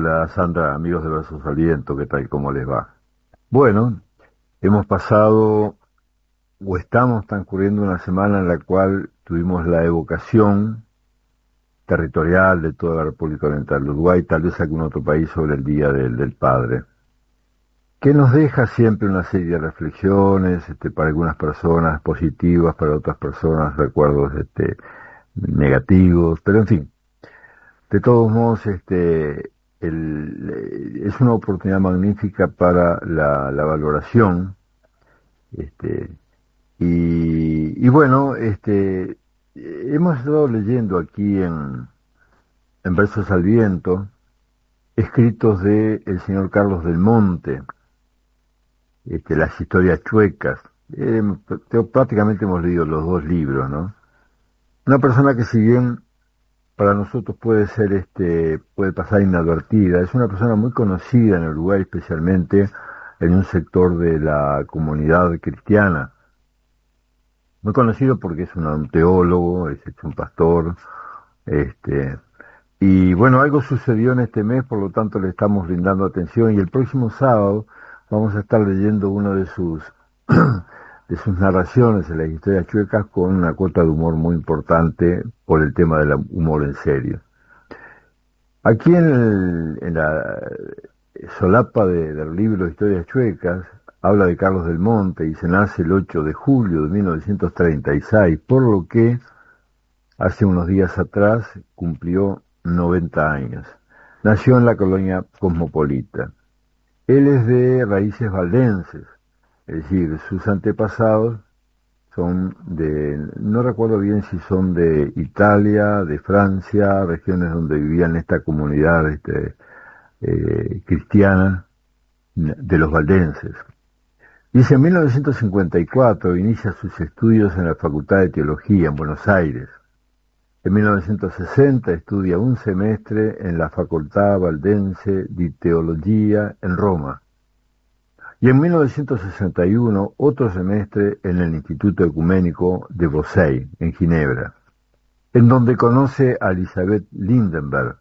Hola Sandra, amigos de Versos al Viento, ¿qué tal? ¿Cómo les va? Bueno, hemos pasado o estamos transcurriendo una semana en la cual tuvimos la evocación territorial de toda la República Oriental del Uruguay, tal vez algún otro país, sobre el Día del Padre, que nos deja siempre una serie de reflexiones, para algunas personas positivas, para otras personas recuerdos negativos, pero en fin. De todos modos, es una oportunidad magnífica para la valoración, este, y bueno, hemos estado leyendo aquí en Versos al Viento, escritos de el señor Carlos del Monte, las historias chuecas. Prácticamente hemos leído los dos libros, ¿no? Una persona que, si bien para nosotros puede ser, puede pasar inadvertida, es una persona muy conocida en Uruguay, especialmente en un sector de la comunidad cristiana. Muy conocido porque es un teólogo, es un pastor, este, y bueno, algo sucedió en este mes, por lo tanto le estamos brindando atención, y el próximo sábado vamos a estar leyendo uno de sus de sus narraciones en las historias chuecas, con una cuota de humor muy importante por el tema del humor en serio. Aquí en la solapa del libro Historias Chuecas, habla de Carlos del Monte y se nace el 8 de julio de 1936, por lo que hace unos días atrás cumplió 90 años. Nació en la colonia Cosmopolita. Él es de raíces valdenses, es decir, sus antepasados son no recuerdo bien si son de Italia, de Francia, regiones donde vivían esta comunidad cristiana de los valdenses. Dice, en 1954 inicia sus estudios en la Facultad de Teología en Buenos Aires. En 1960 estudia un semestre en la Facultad Valdense di Teología en Roma. Y en 1961 otro semestre en el Instituto Ecuménico de Bosey, en Ginebra, en donde conoce a Elizabeth Lindenberg.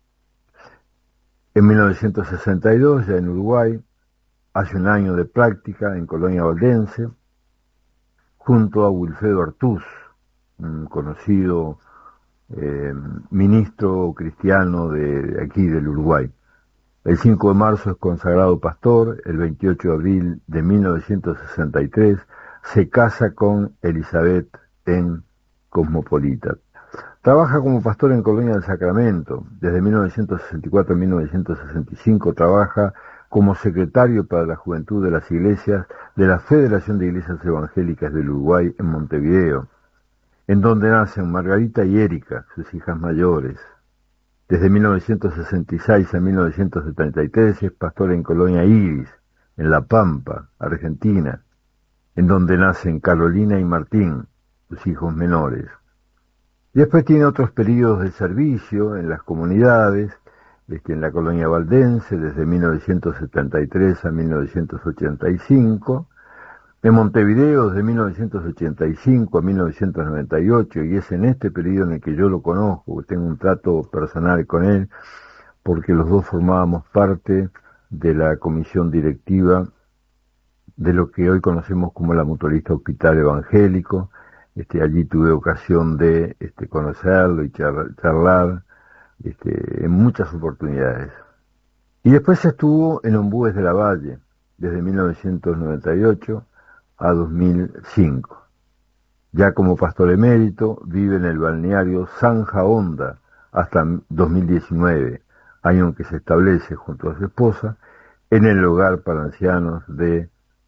En 1962, ya en Uruguay, hace un año de práctica en Colonia Valdense, junto a Wilfredo Artús, un conocido ministro cristiano de aquí del Uruguay. El 5 de marzo es consagrado pastor, el 28 de abril de 1963 se casa con Elizabeth en Cosmopolita. Trabaja como pastor en Colonia del Sacramento. Desde 1964 a 1965 trabaja como secretario para la Juventud de las Iglesias de la Federación de Iglesias Evangélicas del Uruguay en Montevideo, en donde nacen Margarita y Erika, sus hijas mayores. Desde 1966 a 1973 es pastor en Colonia Iris, en La Pampa, Argentina, en donde nacen Carolina y Martín, sus hijos menores. Después tiene otros periodos de servicio en las comunidades, en la Colonia Valdense, desde 1973 a 1985, en Montevideo desde 1985 a 1998, y es en este periodo en el que yo lo conozco, que tengo un trato personal con él, porque los dos formábamos parte de la comisión directiva de lo que hoy conocemos como la Mutualista Hospital Evangélico. Allí tuve ocasión de conocerlo y charlar en muchas oportunidades. Y después estuvo en Ombúes de la Valle, desde 1998 a 2005. Ya como pastor emérito, vive en el balneario Zanja Honda hasta 2019, año en que se establece junto a su esposa en el hogar para ancianos de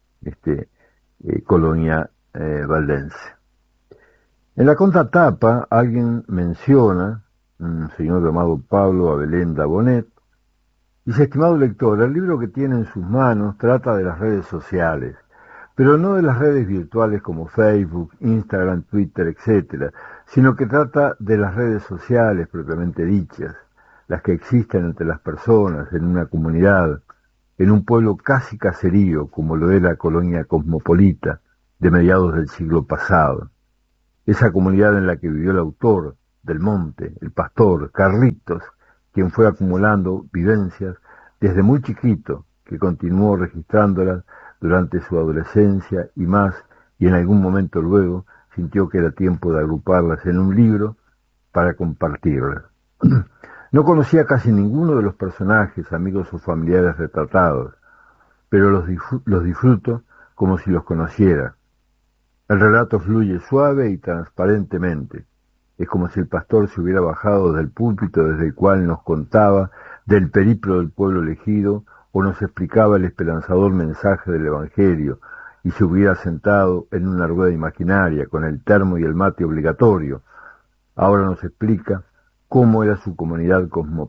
Colonia Valdense. En la contratapa alguien menciona un señor llamado Pablo Abelenda Bonet. Dice, estimado lector, el libro que tiene en sus manos trata de las redes sociales, pero no de las redes virtuales como Facebook, Instagram, Twitter, etcétera, sino que trata de las redes sociales propiamente dichas, las que existen entre las personas, en una comunidad, en un pueblo casi caserío como lo era la Colonia Cosmopolita de mediados del siglo pasado. Esa comunidad en la que vivió el autor del Monte, el pastor Carlitos, quien fue acumulando vivencias desde muy chiquito, que continuó registrándolas durante su adolescencia y más, y en algún momento luego sintió que era tiempo de agruparlas en un libro para compartirlas. No conocía casi ninguno de los personajes, amigos o familiares retratados, pero los disfruto como si los conociera. El relato fluye suave y transparentemente. Es como si el pastor se hubiera bajado del púlpito desde el cual nos contaba del periplo del pueblo elegido o nos explicaba el esperanzador mensaje del Evangelio y se hubiera sentado en una rueda imaginaria con el termo y el mate obligatorio. Ahora nos explica cómo era su comunidad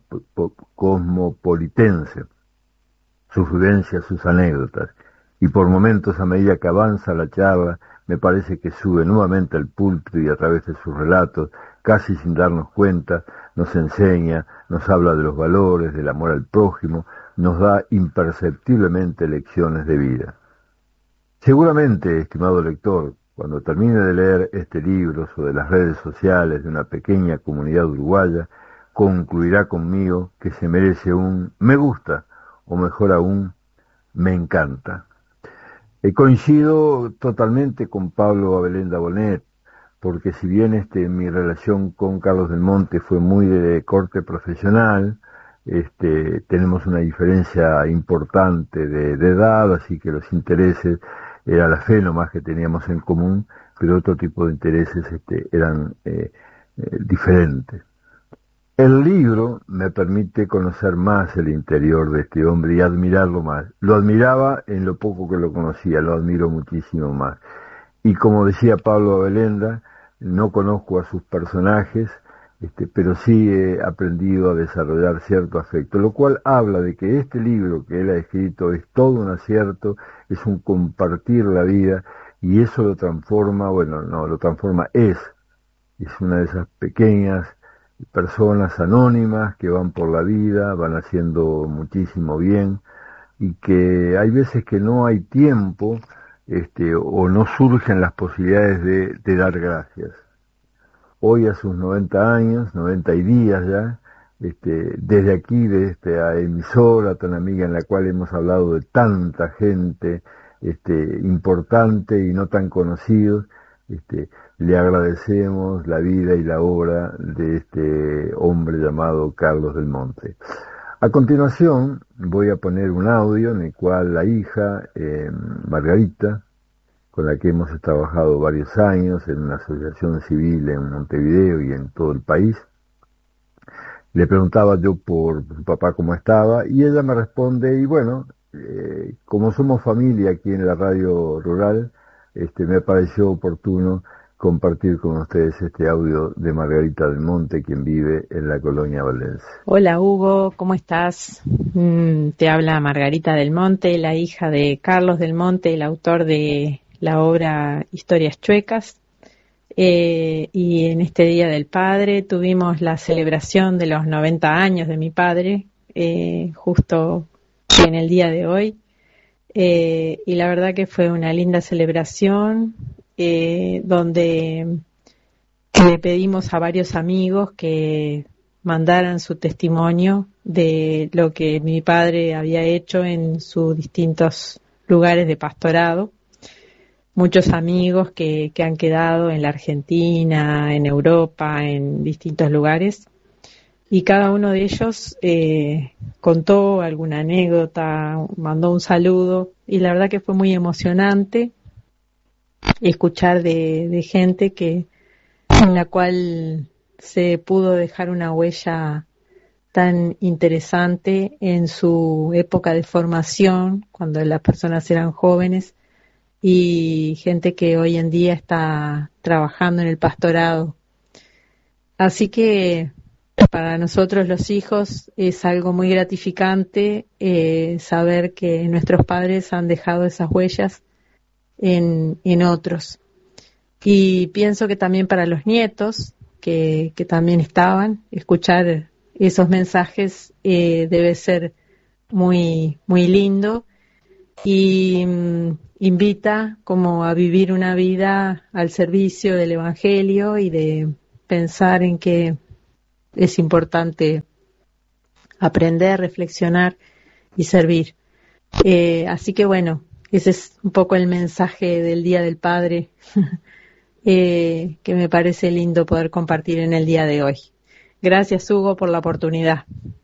cosmopolitense, sus vivencias, sus anécdotas, y por momentos, a medida que avanza la charla, me parece que sube nuevamente al púlpito y a través de sus relatos, casi sin darnos cuenta, nos enseña, nos habla de los valores, del amor al prójimo, nos da imperceptiblemente lecciones de vida. Seguramente, estimado lector, cuando termine de leer este libro sobre las redes sociales de una pequeña comunidad uruguaya, concluirá conmigo que se merece un me gusta, o mejor aún, me encanta. Coincido totalmente con Pablo Abelenda Bonet, porque si bien mi relación con Carlos del Monte fue muy de corte profesional, tenemos una diferencia importante de edad, así que los intereses era la fe nomás que teníamos en común, pero otro tipo de intereses eran diferentes. El libro me permite conocer más el interior de este hombre y admirarlo más. Lo admiraba en lo poco que lo conocía, lo admiro muchísimo más. Y como decía Pablo Abelenda, no conozco a sus personajes, pero sí he aprendido a desarrollar cierto afecto, lo cual habla de que este libro que él ha escrito es todo un acierto, es un compartir la vida, y eso lo transforma, es una de esas pequeñas personas anónimas que van por la vida, van haciendo muchísimo bien, y que hay veces que no hay tiempo, o no surgen las posibilidades de dar gracias. Hoy a sus 90 años, 90 y días ya, desde aquí, de esta emisora tan amiga en la cual hemos hablado de tanta gente, importante y no tan conocidos, le agradecemos la vida y la obra de este hombre llamado Carlos del Monte. A continuación voy a poner un audio en el cual la hija, Margarita, con la que hemos trabajado varios años en una asociación civil en Montevideo y en todo el país, le preguntaba yo por su papá cómo estaba, y ella me responde, y bueno, como somos familia aquí en la radio rural, me pareció oportuno compartir con ustedes este audio de Margarita del Monte, quien vive en la colonia Valdense. Hola Hugo, ¿cómo estás? Te habla Margarita del Monte, la hija de Carlos del Monte, el autor de la obra Historias Chuecas. Y en este Día del Padre tuvimos la celebración de los 90 años de mi padre, justo en el día de hoy. Y la verdad que fue una linda celebración, donde le pedimos a varios amigos que mandaran su testimonio de lo que mi padre había hecho en sus distintos lugares de pastorado. Muchos amigos que han quedado en la Argentina, en Europa, en distintos lugares, y cada uno de ellos contó alguna anécdota, mandó un saludo, y la verdad que fue muy emocionante escuchar de gente en la cual se pudo dejar una huella tan interesante en su época de formación, cuando las personas eran jóvenes, y gente que hoy en día está trabajando en el pastorado. Así que para nosotros los hijos es algo muy gratificante saber que nuestros padres han dejado esas huellas en otros. Y pienso que también para los nietos, que también estaban, escuchar esos mensajes debe ser muy, muy lindo, y invita como a vivir una vida al servicio del Evangelio y de pensar en que es importante aprender, reflexionar y servir. Así que bueno, ese es un poco el mensaje del Día del Padre que me parece lindo poder compartir en el día de hoy. Gracias, Hugo, por la oportunidad.